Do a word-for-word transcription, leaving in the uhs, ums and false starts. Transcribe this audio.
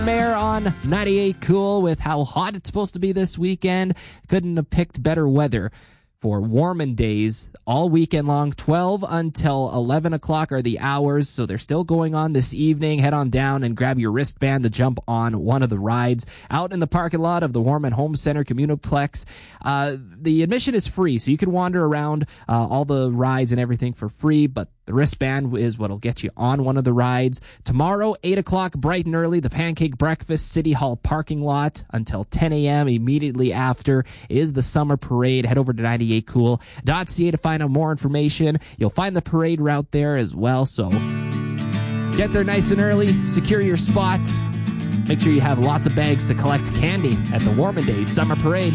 Mayor on ninety-eight Cool with how hot it's supposed to be this weekend. Couldn't have picked better weather for Warmin Days all weekend long. twelve until eleven o'clock are the hours, so they're still going on this evening. Head on down and grab your wristband to jump on one of the rides out in the parking lot of the Warmin Home Center Communiplex. Uh, the admission is free, so you can wander around uh, all the rides and everything for free, but the wristband is what'll get you on one of the rides. Tomorrow, eight o'clock, bright and early, the Pancake Breakfast City Hall parking lot until ten a.m. Immediately after is the Summer Parade. Head over to ninety-eight cool dot c a to find out more information. You'll find the parade route there as well, so get there nice and early, secure your spot. Make sure you have lots of bags to collect candy at the Warmin Days Summer Parade.